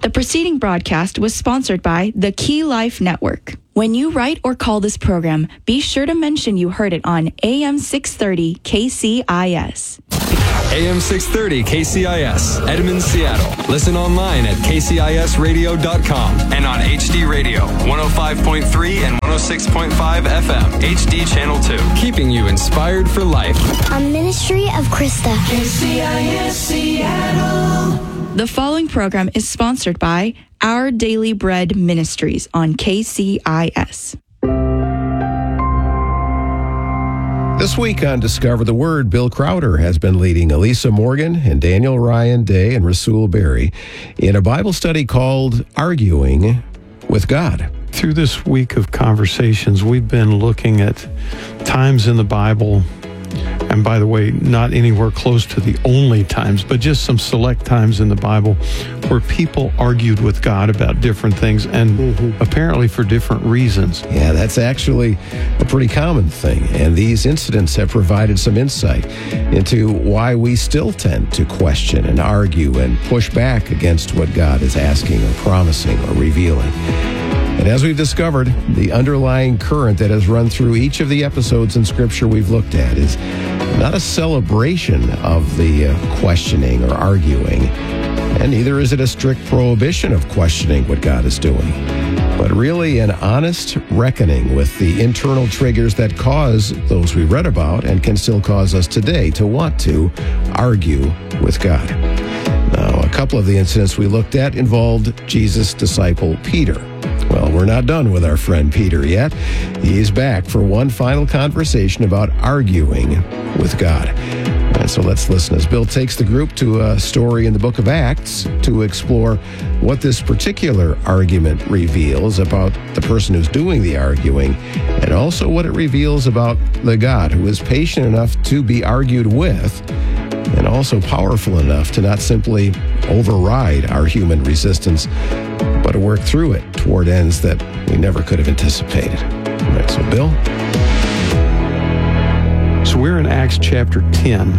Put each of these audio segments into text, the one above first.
The preceding broadcast was sponsored by the Key Life Network. When you write or call this program, be sure to mention you heard it on AM 630 KCIS. AM 630 KCIS, Edmond, Seattle. Listen online at kcisradio.com and on HD Radio, 105.3 and 106.5 FM, HD Channel 2. Keeping you inspired for life. A ministry of Krista. KCIS Seattle. The following program is sponsored by Our Daily Bread Ministries on KCIS. This week on Discover the Word, Bill Crowder has been leading Elisa Morgan and Daniel Ryan Day and Rasul Berry in a Bible study called Arguing with God. Through this week of conversations, we've been looking at times in the Bible, and by the way, not anywhere close to the only times, but just some select times in the Bible where people argued with God about different things and apparently for different reasons. Yeah, that's actually a pretty common thing. And these incidents have provided some insight into why we still tend to question and argue and push back against what God is asking or promising or revealing. And as we've discovered, the underlying current that has run through each of the episodes in Scripture we've looked at is not a celebration of the questioning or arguing, and neither is it a strict prohibition of questioning what God is doing, but really an honest reckoning with the internal triggers that cause those we read about and can still cause us today to want to argue with God. Now, a couple of the incidents we looked at involved Jesus' disciple Peter. Well, we're not done with our friend Peter yet. He's back for one final conversation about arguing with God. And so let's listen as Bill takes the group to a story in the book of Acts to explore what this particular argument reveals about the person who's doing the arguing, and also what it reveals about the God who is patient enough to be argued with, and also powerful enough to not simply override our human resistance, but to work through it toward ends that we never could have anticipated. All right, so Bill? So we're in Acts chapter 10,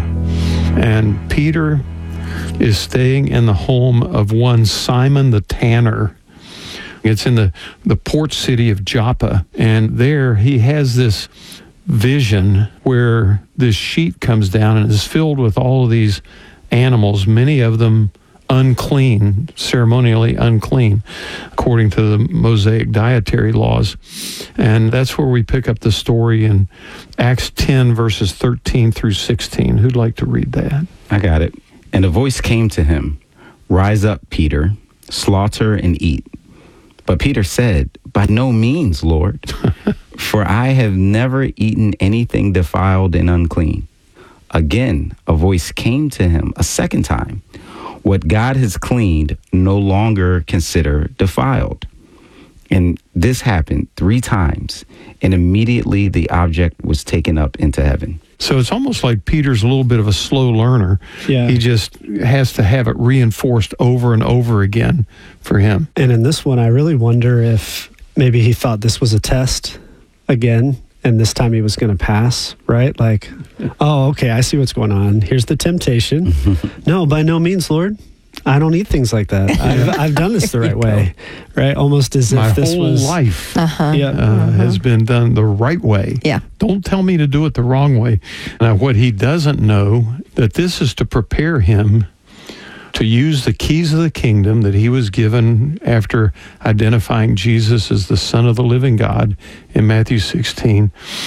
and Peter is staying in the home of one Simon the tanner. It's in the port city of Joppa, and there he has this vision where this sheet comes down and is filled with all of these animals, many of them unclean, ceremonially unclean, according to the Mosaic dietary laws. And that's where we pick up the story in Acts 10, verses 13 through 16. Who'd like to read that? I got it. And a voice came to him, "Rise up, Peter, slaughter and eat." But Peter said, "By no means, Lord, for I have never eaten anything defiled and unclean." Again, a voice came to him a second time, "What God has cleaned, no longer consider defiled." And this happened 3 times, and immediately the object was taken up into heaven. So it's almost like Peter's a little bit of a slow learner. Yeah. He just has to have it reinforced over and over again for him. And in this one, I really wonder if maybe he thought this was a test again, and this time he was going to pass, right? Like, oh, okay, I see what's going on. Here's the temptation. No, by no means, Lord. I don't eat things like that. I've done this the right way, right? Almost as if this was... My whole life has been done the right way. Yeah. Don't tell me to do it the wrong way. Now, what he doesn't know, that this is to prepare him to use the keys of the kingdom that he was given after identifying Jesus as the Son of the living God in Matthew 16.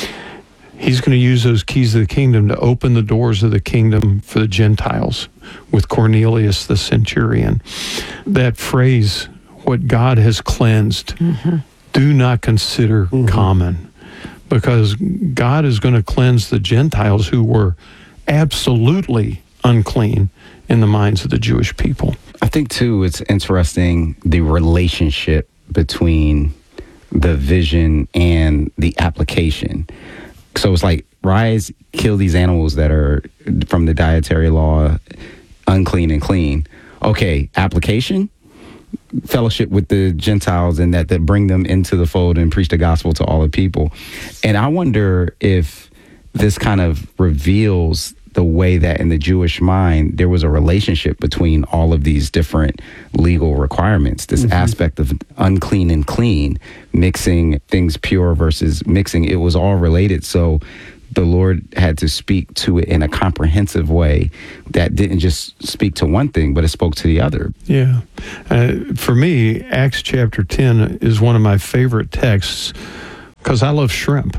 He's going to use those keys of the kingdom to open the doors of the kingdom for the Gentiles with Cornelius the centurion. That phrase, what God has cleansed, do not consider common, because God is going to cleanse the Gentiles who were absolutely unclean in the minds of the Jewish people. I think, too, it's interesting the relationship between the vision and the application. So it's like, rise, kill these animals that are from the dietary law, unclean and clean. Okay, application, fellowship with the Gentiles, and that bring them into the fold and preach the gospel to all the people. And I wonder if this kind of reveals the way that in the Jewish mind, there was a relationship between all of these different legal requirements, this aspect of unclean and clean, mixing things pure versus mixing, it was all related. So the Lord had to speak to it in a comprehensive way that didn't just speak to one thing, but it spoke to the other. Yeah. For me, Acts chapter 10 is one of my favorite texts because I love shrimp.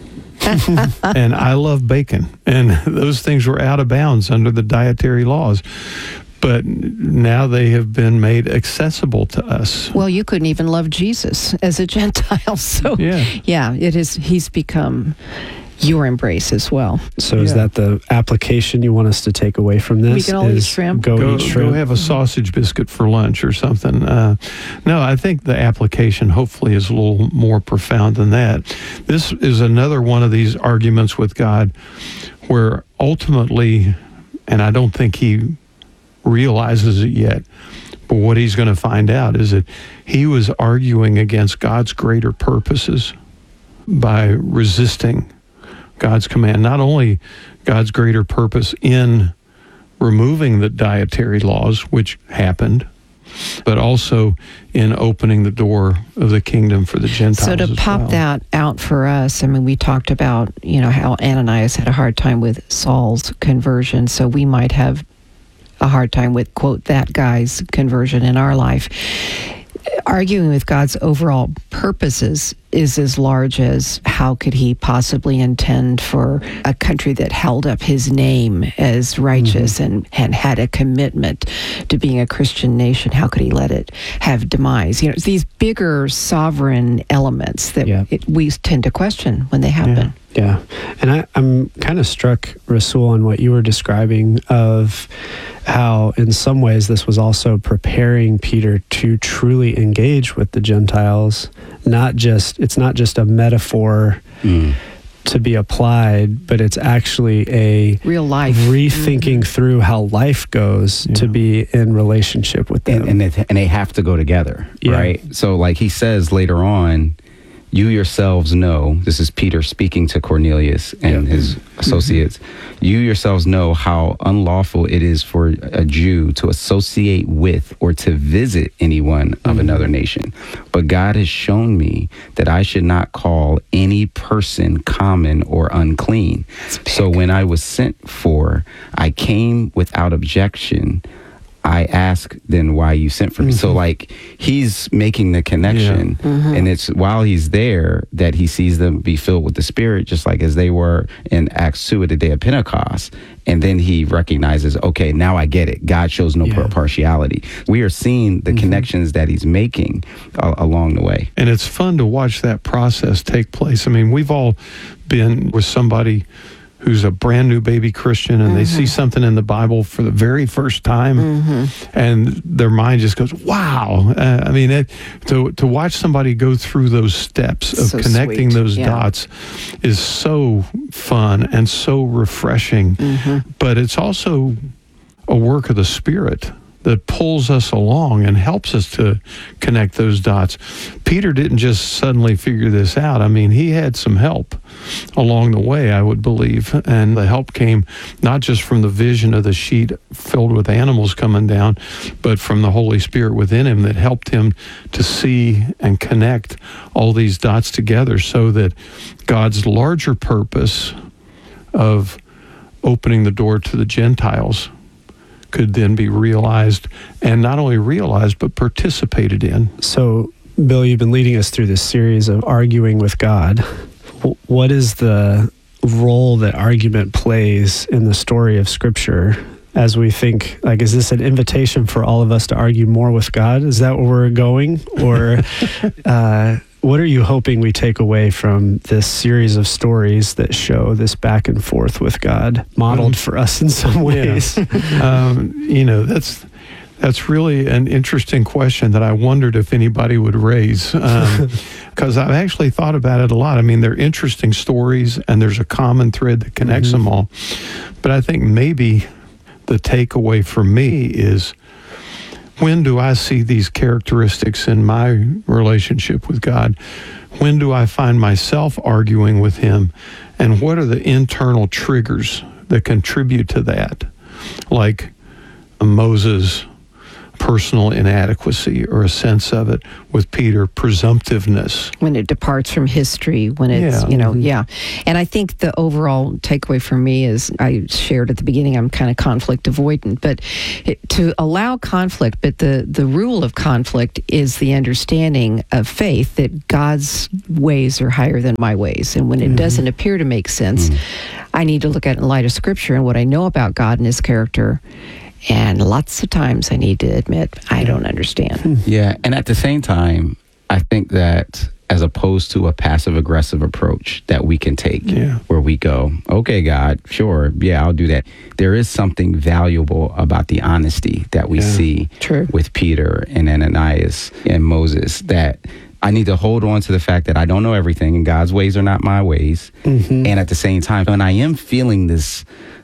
And I love bacon. And those things were out of bounds under the dietary laws. But now they have been made accessible to us. Well, you couldn't even love Jesus as a Gentile. So, yeah, it is. He's become your embrace as well. So is that the application you want us to take away from this? We can all eat shrimp. Go eat shrimp. Go have a sausage biscuit for lunch or something. No, I think the application hopefully is a little more profound than that. This is another one of these arguments with God where ultimately, and I don't think he realizes it yet, but what he's going to find out is that he was arguing against God's greater purposes by resisting God's command. Not only God's greater purpose in removing the dietary laws, which happened, but also in opening the door of the kingdom for the Gentiles. So to pop that out for us, I mean, we talked about, how Ananias had a hard time with Saul's conversion, so we might have a hard time with, quote, that guy's conversion in our life. Arguing with God's overall purposes is as large as how could he possibly intend for a country that held up his name as righteous and had a commitment to being a Christian nation. How could he let it have demise? It's these bigger sovereign elements that we tend to question when they happen. Yeah. And I'm kind of struck, Rasul, on what you were describing of how in some ways this was also preparing Peter to truly engage with the Gentiles. It's not just a metaphor to be applied, but it's actually a real life rethinking through how life goes to be in relationship with them. And they have to go together, right? So like he says later on, you yourselves know, this is Peter speaking to Cornelius and his associates, you yourselves know how unlawful it is for a Jew to associate with or to visit anyone of another nation. But God has shown me that I should not call any person common or unclean. So when I was sent for, I came without objection. I ask then why you sent for me. So like he's making the connection and it's while he's there that he sees them be filled with the Spirit, just like as they were in Acts 2 at the day of Pentecost. And then he recognizes, okay, now I get it. God shows no partiality. We are seeing the connections that he's making along the way. And it's fun to watch that process take place. I mean, we've all been with somebody who's a brand new baby Christian and they see something in the Bible for the very first time and their mind just goes, wow. To watch somebody go through those steps of connecting those dots is so fun and so refreshing. But it's also a work of the Spirit that pulls us along and helps us to connect those dots. Peter didn't just suddenly figure this out. I mean, he had some help along the way, I would believe. And the help came not just from the vision of the sheet filled with animals coming down, but from the Holy Spirit within him that helped him to see and connect all these dots together so that God's larger purpose of opening the door to the Gentiles could then be realized, and not only realized, but participated in. So, Bill, you've been leading us through this series of arguing with God. What is the role that argument plays in the story of Scripture as we think, like, is this an invitation for all of us to argue more with God? Is that where we're going? Or what are you hoping we take away from this series of stories that show this back and forth with God, modeled for us in some ways? That's really an interesting question that I wondered if anybody would raise, because I've actually thought about it a lot. I mean, they're interesting stories, and there's a common thread that connects them all. But I think maybe the takeaway for me is, when do I see these characteristics in my relationship with God? When do I find myself arguing with him? And what are the internal triggers that contribute to that, like Moses' personal inadequacy or a sense of it. With Peter, presumptiveness. When it departs from history, when it's, And I think the overall takeaway for me is, I shared at the beginning, I'm kind of conflict avoidant, but to allow conflict, but the rule of conflict is the understanding of faith that God's ways are higher than my ways. And when it doesn't appear to make sense, I need to look at it in light of Scripture and what I know about God and His character. And lots of times I need to admit, I don't understand. Yeah, and at the same time, I think that as opposed to a passive-aggressive approach that we can take, where we go, okay, God, sure, yeah, I'll do that. There is something valuable about the honesty that we see with Peter and Ananias and Moses, that I need to hold on to the fact that I don't know everything, and God's ways are not my ways. And at the same time, when I am feeling this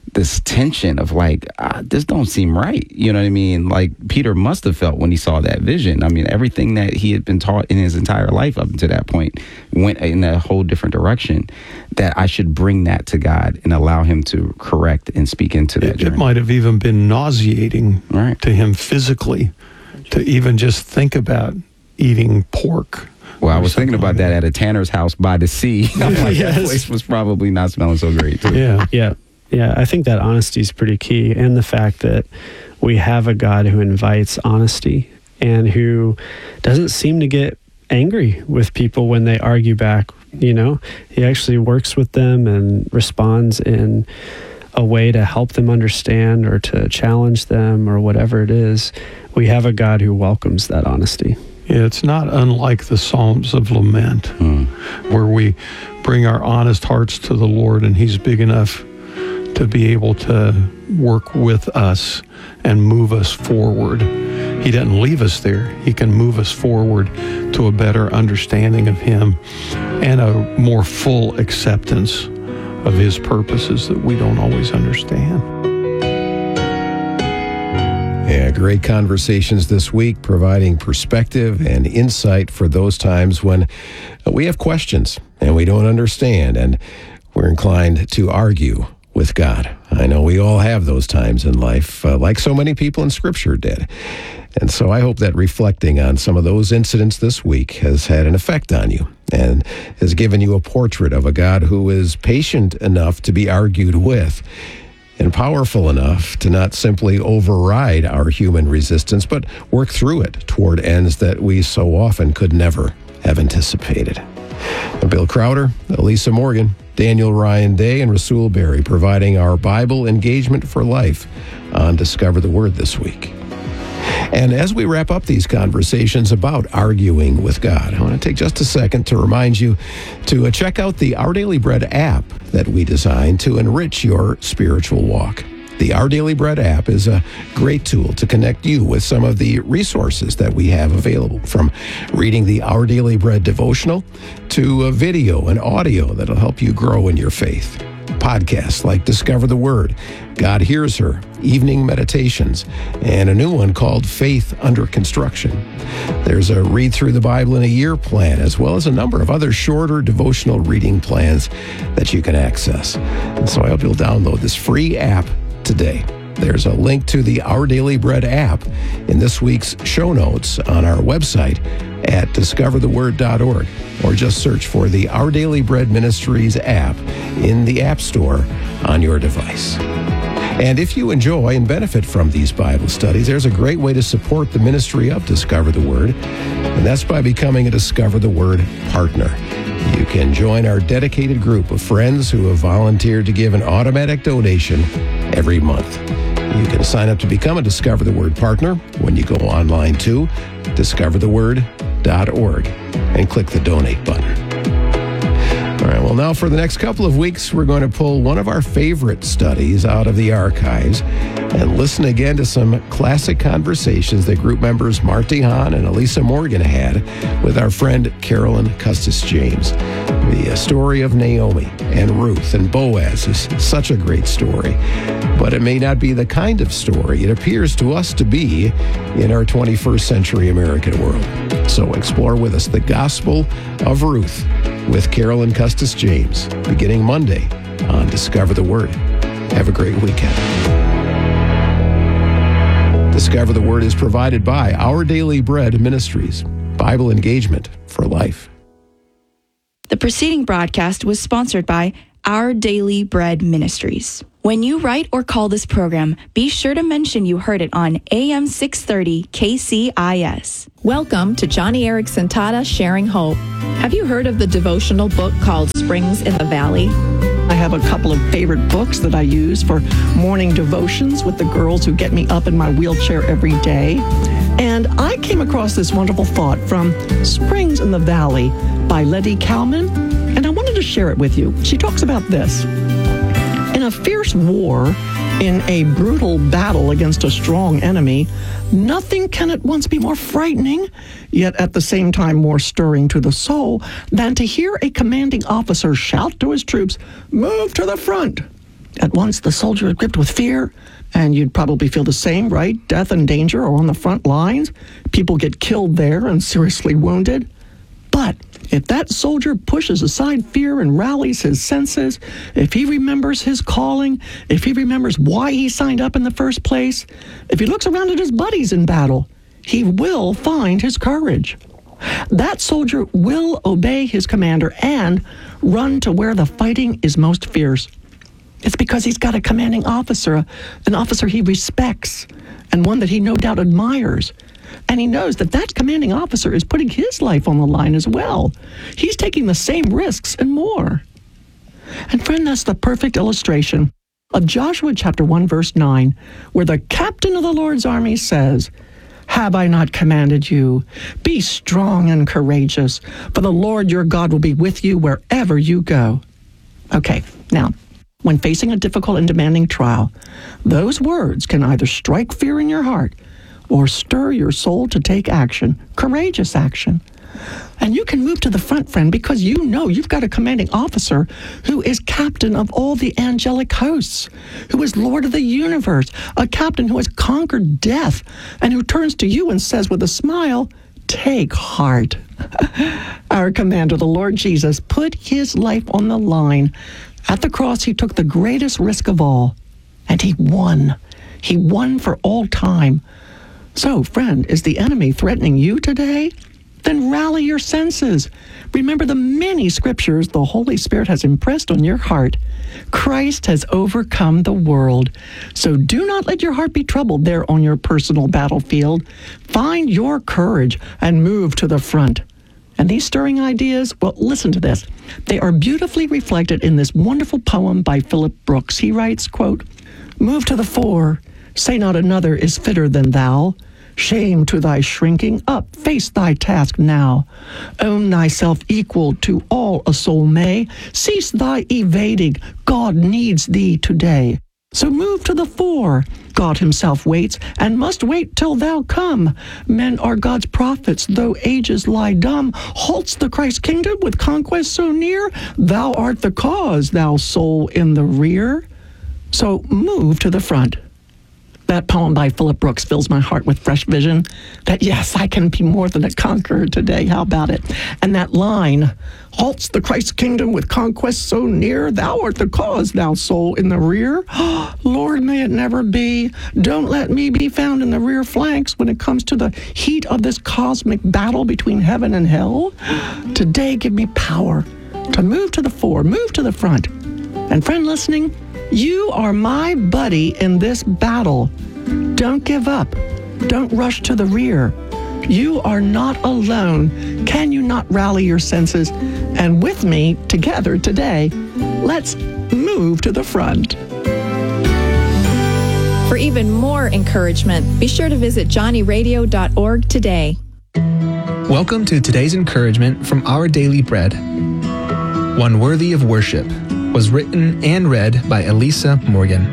tension of like, this don't seem right. You know what I mean? Like Peter must have felt when he saw that vision. I mean, everything that he had been taught in his entire life up until that point went in a whole different direction, that I should bring that to God and allow Him to correct and speak into that journey. It might have even been nauseating to him physically to even just think about eating pork. Well, I was thinking about that at a tanner's house by the sea. I'm like, that place was probably not smelling so great, too. Yeah, I think that honesty is pretty key, and the fact that we have a God who invites honesty and who doesn't seem to get angry with people when they argue back. You know, He actually works with them and responds in a way to help them understand or to challenge them or whatever it is. We have a God who welcomes that honesty. Yeah, it's not unlike the Psalms of Lament, where we bring our honest hearts to the Lord, and He's big enough to be able to work with us and move us forward. He doesn't leave us there. He can move us forward to a better understanding of Him and a more full acceptance of His purposes that we don't always understand. Yeah, great conversations this week, providing perspective and insight for those times when we have questions and we don't understand and we're inclined to argue with God. I know we all have those times in life, like so many people in Scripture did. And so I hope that reflecting on some of those incidents this week has had an effect on you and has given you a portrait of a God who is patient enough to be argued with and powerful enough to not simply override our human resistance, but work through it toward ends that we so often could never have anticipated. Bill Crowder, Elisa Morgan, Daniel Ryan Day, and Rasul Berry providing our Bible engagement for life on Discover the Word this week. And as we wrap up these conversations about arguing with God, I want to take just a second to remind you to check out the Our Daily Bread app that we designed to enrich your spiritual walk. The Our Daily Bread app is a great tool to connect you with some of the resources that we have available, from reading the Our Daily Bread devotional to a video and audio that'll help you grow in your faith. Podcasts like Discover the Word, God Hears Her, Evening Meditations, and a new one called Faith Under Construction. There's a Read Through the Bible in a Year plan, as well as a number of other shorter devotional reading plans that you can access. And so I hope you'll download this free app today. There's a link to the Our Daily Bread app in this week's show notes on our website at discovertheword.org, or just search for the Our Daily Bread Ministries app in the App Store on your device. And if you enjoy and benefit from these Bible studies, there's a great way to support the ministry of Discover the Word, and that's by becoming a Discover the Word partner. You can join our dedicated group of friends who have volunteered to give an automatic donation every month. You can sign up to become a Discover the Word partner when you go online to discovertheword.org and click the donate button. All right, well, now for the next couple of weeks, we're going to pull one of our favorite studies out of the archives and listen again to some classic conversations that group members Marty Hahn and Elisa Morgan had with our friend Carolyn Custis James. The story of Naomi and Ruth and Boaz is such a great story, but it may not be the kind of story it appears to us to be in our 21st century American world. So explore with us the Gospel of Ruth with Carolyn Custis James, beginning Monday on Discover the Word. Have a great weekend. Discover the Word is provided by Our Daily Bread Ministries, Bible engagement for life. The preceding broadcast was sponsored by Our Daily Bread Ministries. When you write or call this program, be sure to mention you heard it on AM 630 KCIS. Welcome to Johnny Erickson Tata Sharing Hope. Have you heard of the devotional book called Springs in the Valley? I have a couple of favorite books that I use for morning devotions with the girls who get me up in my wheelchair every day. And I came across this wonderful thought from Springs in the Valley by Letty Kalman, and I wanted to share it with you. She talks about this. In a fierce war, in a brutal battle against a strong enemy, nothing can at once be more frightening, yet at the same time more stirring to the soul, than to hear a commanding officer shout to his troops, "Move to the front!" At once the soldier is gripped with fear, and you'd probably feel the same, right? Death and danger are on the front lines. People get killed there and seriously wounded. But if that soldier pushes aside fear and rallies his senses, if he remembers his calling, if he remembers why he signed up in the first place, if he looks around at his buddies in battle, he will find his courage. That soldier will obey his commander and run to where the fighting is most fierce. It's because he's got a commanding officer, an officer he respects, and one that he no doubt admires. And he knows that that commanding officer is putting his life on the line as well. He's taking the same risks and more. And friend, that's the perfect illustration of Joshua chapter 1, verse 9, where the captain of the Lord's army says, "Have I not commanded you? Be strong and courageous, for the Lord your God will be with you wherever you go." Okay, now, when facing a difficult and demanding trial, those words can either strike fear in your heart or stir your soul to take action, courageous action. And you can move to the front, friend, because you know you've got a commanding officer who is captain of all the angelic hosts, who is Lord of the universe, a captain who has conquered death, and who turns to you and says with a smile, "Take heart." Our commander, the Lord Jesus, put his life on the line. At the cross, he took the greatest risk of all, and he won. He won for all time. So, friend, is the enemy threatening you today? Then rally your senses. Remember the many scriptures the Holy Spirit has impressed on your heart. Christ has overcome the world. So do not let your heart be troubled there on your personal battlefield. Find your courage and move to the front. And these stirring ideas, well, listen to this. They are beautifully reflected in this wonderful poem by Philip Brooks. He writes, quote, "Move to the fore. Say not another is fitter than thou. Shame to thy shrinking up, face thy task now. Own thyself equal to all a soul may. Cease thy evading, God needs thee today. So move to the fore. God himself waits, and must wait till thou come. Men are God's prophets, though ages lie dumb. Halts the Christ kingdom with conquest so near? Thou art the cause, thou soul in the rear. So move to the front." That poem by Philip Brooks fills my heart with fresh vision that, yes, I can be more than a conqueror today. How about it? And that line, halts the Christ kingdom with conquest so near, thou art the cause, thou soul in the rear. Lord, may it never be. Don't let me be found in the rear flanks when it comes to the heat of this cosmic battle between heaven and hell. Today, give me power to move to the fore, move to the front. And friend listening, you are my buddy in this battle. Don't give up. Don't rush to the rear. You are not alone. Can you not rally your senses? And with me, together today, let's move to the front. For even more encouragement, be sure to visit johnnyradio.org today. Welcome to today's encouragement from Our Daily Bread. One Worthy of Worship was written and read by Elisa Morgan.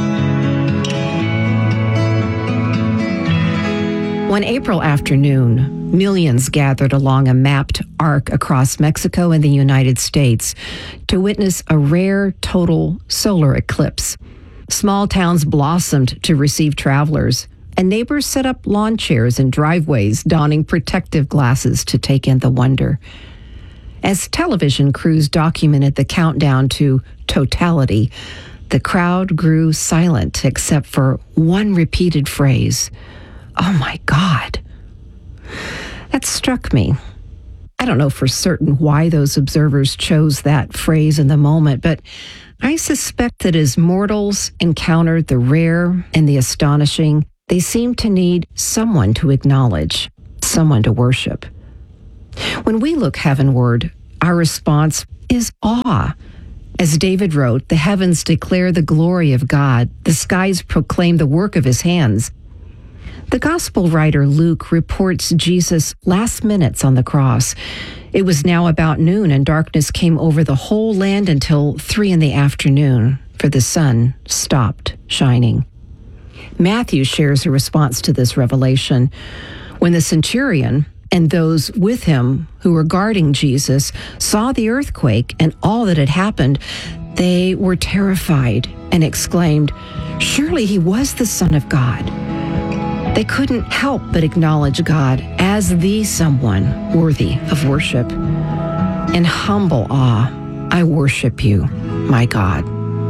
One April afternoon, millions gathered along a mapped arc across Mexico and the United States to witness a rare total solar eclipse. Small towns blossomed to receive travelers, and neighbors set up lawn chairs in driveways, donning protective glasses to take in the wonder. As television crews documented the countdown to totality, The crowd grew silent except for one repeated phrase, "Oh my God." That struck me. I don't know for certain why those observers chose that phrase in the moment, but I suspect that as mortals encountered the rare and the astonishing, they seemed to need someone to acknowledge, someone to worship. When we look heavenward, our response is awe. As David wrote, the heavens declare the glory of God, the skies proclaim the work of his hands. The gospel writer Luke reports Jesus' last minutes on the cross. It was now about noon, and darkness came over the whole land until 3 p.m, for the sun stopped shining. Matthew shares a response to this revelation. When the centurion and those with him who were guarding Jesus saw the earthquake and all that had happened, they were terrified and exclaimed, "Surely he was the Son of God." They couldn't help but acknowledge God as the someone worthy of worship. In humble awe, I worship you, my God.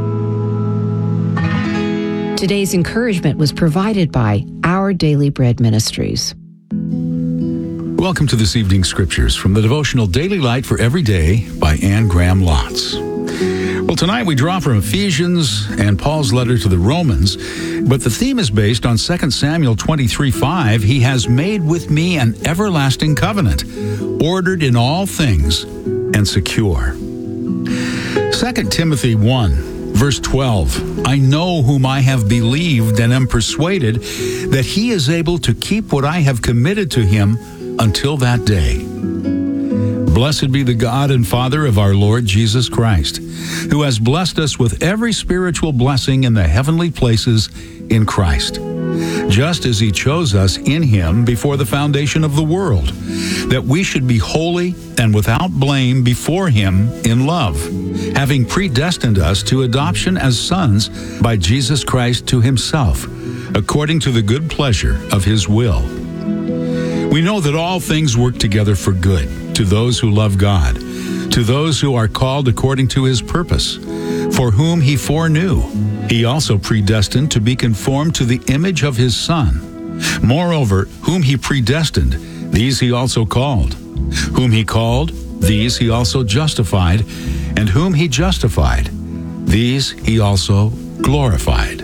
Today's encouragement was provided by Our Daily Bread Ministries. Welcome to this evening's scriptures from the devotional Daily Light for Every Day by Anne Graham Lotz. Well, tonight we draw from Ephesians and Paul's letter to the Romans, but the theme is based on 2 Samuel 23:5. He has made with me an everlasting covenant, ordered in all things and secure. 2 Timothy 1, verse 12. I know whom I have believed and am persuaded that he is able to keep what I have committed to him until that day. Blessed be the God and Father of our Lord Jesus Christ, who has blessed us with every spiritual blessing in the heavenly places in Christ, just as he chose us in him before the foundation of the world, that we should be holy and without blame before him in love, having predestined us to adoption as sons by Jesus Christ to himself, according to the good pleasure of his will. We know that all things work together for good to those who love God, to those who are called according to his purpose, for whom he foreknew, he also predestined to be conformed to the image of his Son. Moreover, whom he predestined, these he also called. Whom he called, these he also justified, and whom he justified, these he also glorified.